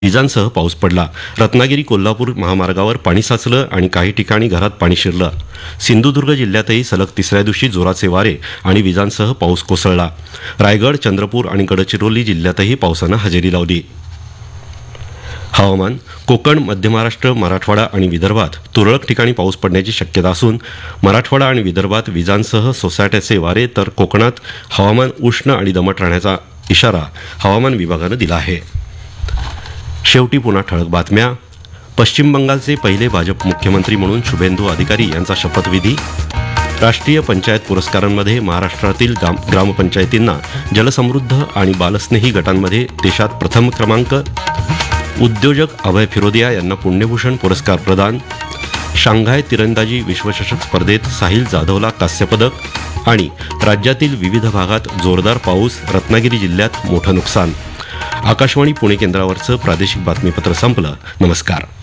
विजांसह पाऊस पडला. रत्नागिरी कोल्हापूर महामार्गावर पाणी साचलं आणि काही ठिकाणी घरात पाणी शिरलं. सिंधुदुर्ग जिल्ह्यातही सलग तिसऱ्या दिवशी जोराचे वारे आणि विजांसह पाऊस कोसळला. रायगड, चंद्रपूर आणि गडचिरोली जिल्ह्यातही पावसानं हजेरी लावली. हवामान. कोकण, मध्य महाराष्ट्र, मराठवाडा आणि विदर्भात तुरळक ठिकाणी पाऊस पडण्याची शक्यता असून मराठवाडा आणि विदर्भात विजांसह सोसाट्याचे वारे तर कोकणात हवामान उष्ण आणि दमट राहण्याचा इशारा हवामान विभागानं दिला आहे. शेवटी पुन्हा ठळक बातम्या. पश्चिम बंगालचे पहिले भाजप मुख्यमंत्री म्हणून शुभेंदू अधिकारी यांचा शपथविधी. राष्ट्रीय पंचायत पुरस्कारांमध्ये महाराष्ट्रातील ग्रामपंचायतींना जलसमृद्ध आणि बालस्नेही गटांमध्ये देशात प्रथम क्रमांक. उद्योजक अभय फिरोदिया यांना पुण्यभूषण पुरस्कार प्रदान. शांघाय तिरंदाजी विश्वचषक स्पर्धेत साहिल जाधवला कांस्यपदक. आणि राज्यातील विविध भागात जोरदार पाऊस, रत्नागिरी जिल्ह्यात मोठं नुकसान. आकाशवाणी पुणे केंद्रावरचं प्रादेशिक बातमीपत्र संपलं. नमस्कार.